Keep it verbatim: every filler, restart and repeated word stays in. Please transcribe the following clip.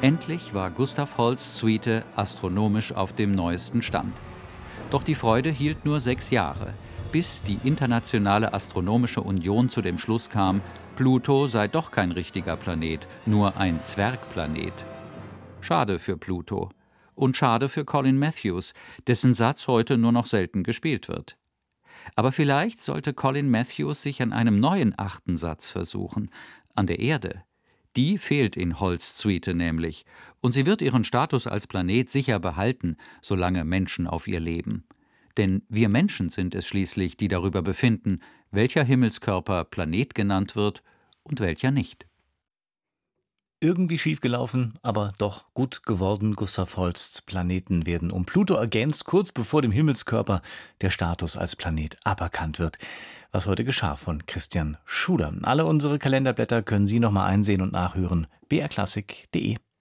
Endlich war Gustav Holsts Suite astronomisch auf dem neuesten Stand. Doch die Freude hielt nur sechs Jahre, bis die Internationale Astronomische Union zu dem Schluss kam, Pluto sei doch kein richtiger Planet, nur ein Zwergplanet. Schade für Pluto. Und schade für Colin Matthews, dessen Satz heute nur noch selten gespielt wird. Aber vielleicht sollte Colin Matthews sich an einem neuen achten Satz versuchen, an der Erde. Die fehlt in Holsts Suite nämlich, und sie wird ihren Status als Planet sicher behalten, solange Menschen auf ihr leben. Denn wir Menschen sind es schließlich, die darüber befinden, welcher Himmelskörper Planet genannt wird und welcher nicht. Irgendwie schiefgelaufen, aber doch gut geworden. Gustav Holsts Planeten werden um Pluto ergänzt, kurz bevor dem Himmelskörper der Status als Planet aberkannt wird. Was heute geschah von Christian Schuler. Alle unsere Kalenderblätter können Sie nochmal einsehen und nachhören. b r klassik punkt de